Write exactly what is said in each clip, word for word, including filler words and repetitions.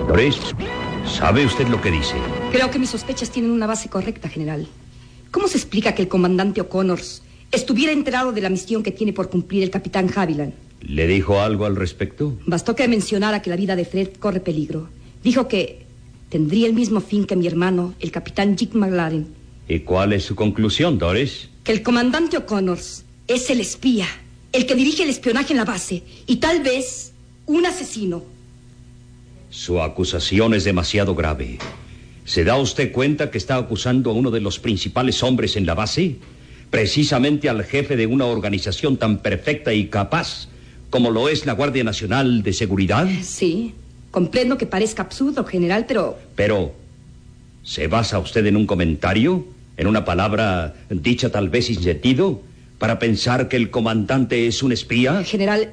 Doris, ¿sabe usted lo que dice? Creo que mis sospechas tienen una base correcta, general. ¿Cómo se explica que el comandante O'Connor estuviera enterado de la misión que tiene por cumplir el capitán Haviland? ¿Le dijo algo al respecto? Bastó que mencionara que la vida de Fred corre peligro. Dijo que tendría el mismo fin que mi hermano, el capitán Jake McLaren. ¿Y cuál es su conclusión, Doris? Que el comandante O'Connor es el espía, el que dirige el espionaje en la base y tal vez un asesino. Su acusación es demasiado grave. ¿Se da usted cuenta que está acusando a uno de los principales hombres en la base? Precisamente al jefe de una organización tan perfecta y capaz como lo es la Guardia Nacional de Seguridad. Sí, comprendo que parezca absurdo, general, pero... Pero, ¿se basa usted en un comentario? ¿En una palabra dicha tal vez sin sentido? ¿Para pensar que el comandante es un espía? General...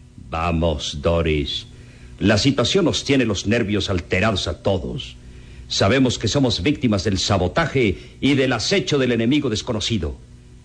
Vamos, Doris. La situación nos tiene los nervios alterados a todos. Sabemos que somos víctimas del sabotaje y del acecho del enemigo desconocido.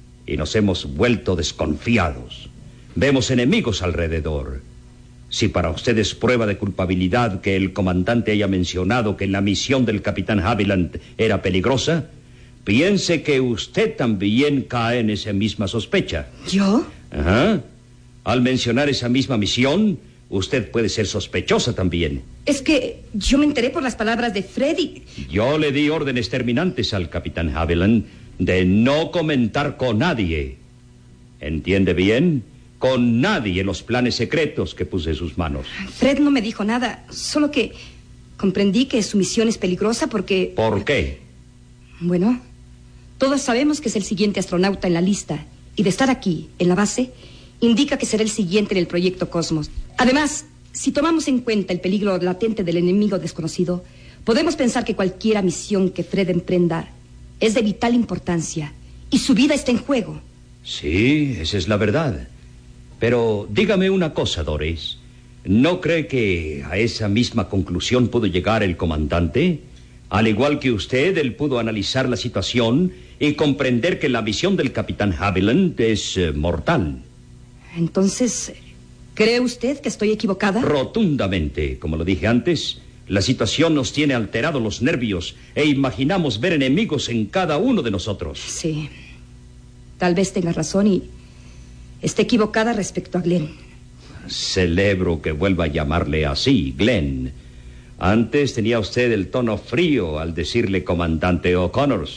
Y nos hemos vuelto desconfiados. Vemos enemigos alrededor. Si para usted es prueba de culpabilidad que el comandante haya mencionado que la misión del capitán Haviland era peligrosa, piense que usted también cae en esa misma sospecha. ¿Yo? Ajá. Al mencionar esa misma misión, usted puede ser sospechosa también. Es que yo me enteré por las palabras de Freddy. Yo le di órdenes terminantes al capitán Haviland de no comentar con nadie. ¿Entiende bien? Con nadie los planes secretos que puse en sus manos. Fred no me dijo nada, solo que comprendí que su misión es peligrosa porque... ¿Por qué? Bueno, todos sabemos que es el siguiente astronauta en la lista y de estar aquí, en la base, indica que será el siguiente en el proyecto Cosmos. Además, si tomamos en cuenta el peligro latente del enemigo desconocido, podemos pensar que cualquier misión que Fred emprenda es de vital importancia y su vida está en juego. Sí, esa es la verdad. Pero dígame una cosa, Doris. ¿No cree que a esa misma conclusión pudo llegar el comandante? Al igual que usted, él pudo analizar la situación y comprender que la misión del capitán Haviland es eh, mortal. Entonces, ¿cree usted que estoy equivocada? Rotundamente. Como lo dije antes, la situación nos tiene alterados los nervios e imaginamos ver enemigos en cada uno de nosotros. Sí. Tal vez tenga razón y esté equivocada respecto a Glenn. Celebro que vuelva a llamarle así, Glenn. Antes tenía usted el tono frío al decirle comandante O'Connor.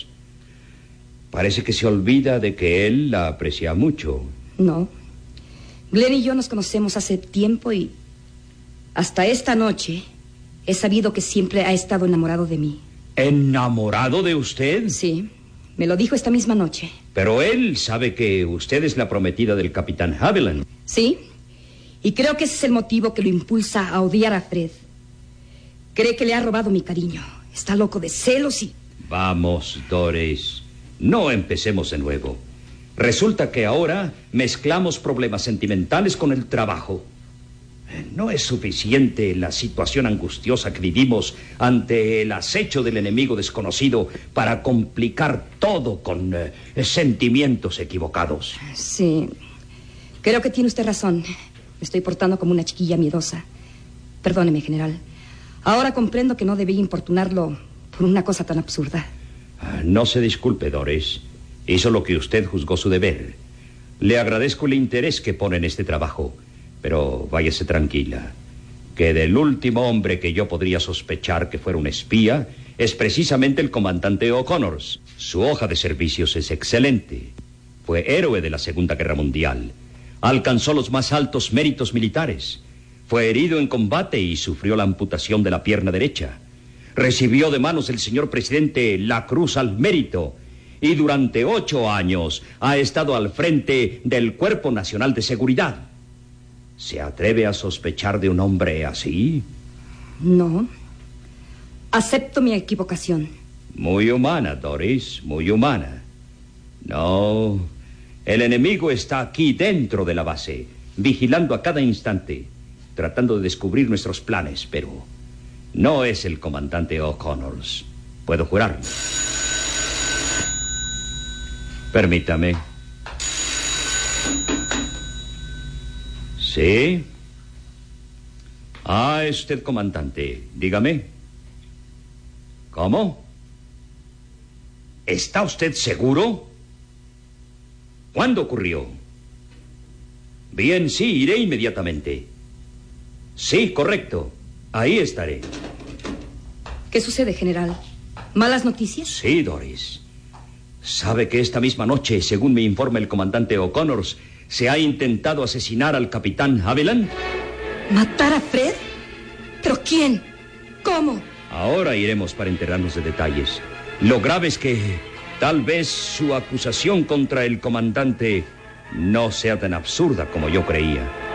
Parece que se olvida de que él la aprecia mucho. No. Glenn y yo nos conocemos hace tiempo y hasta esta noche he sabido que siempre ha estado enamorado de mí. ¿Enamorado de usted? Sí, me lo dijo esta misma noche. Pero él sabe que usted es la prometida del capitán Haviland. Sí, y creo que ese es el motivo que lo impulsa a odiar a Fred. Cree que le ha robado mi cariño. Está loco de celos y... Vamos, Doris, no empecemos de nuevo. Resulta que ahora mezclamos problemas sentimentales con el trabajo. No es suficiente la situación angustiosa que vivimos ante el acecho del enemigo desconocido para complicar todo con eh, sentimientos equivocados. Sí, creo que tiene usted razón. Me estoy portando como una chiquilla miedosa. Perdóneme, general. Ahora comprendo que no debí importunarlo por una cosa tan absurda. No se disculpe, Doris. Hizo lo que usted juzgó su deber. Le agradezco el interés que pone en este trabajo, pero váyase tranquila, que del último hombre que yo podría sospechar que fuera un espía es precisamente el comandante O'Connor. Su hoja de servicios es excelente. Fue héroe de la Segunda Guerra Mundial. Alcanzó los más altos méritos militares. Fue herido en combate y sufrió la amputación de la pierna derecha. Recibió de manos del señor presidente la Cruz al Mérito y durante ocho años ha estado al frente del Cuerpo Nacional de Seguridad. ¿Se atreve a sospechar de un hombre así? No. Acepto mi equivocación. Muy humana, Doris, muy humana. No, el enemigo está aquí dentro de la base, vigilando a cada instante, tratando de descubrir nuestros planes, pero no es el comandante O'Connor. Puedo jurarlo. Permítame. ¿Sí? Ah, es usted comandante. Dígame. ¿Cómo? ¿Está usted seguro? ¿Cuándo ocurrió? Bien, sí, iré inmediatamente. Sí, correcto. Ahí estaré. ¿Qué sucede, general? ¿Malas noticias? Sí, Doris. ¿Sabe que esta misma noche, según me informa el comandante O'Connor, se ha intentado asesinar al capitán Haviland? ¿Matar a Fred? ¿Pero quién? ¿Cómo? Ahora iremos para enterarnos de detalles. Lo grave es que tal vez su acusación contra el comandante no sea tan absurda como yo creía.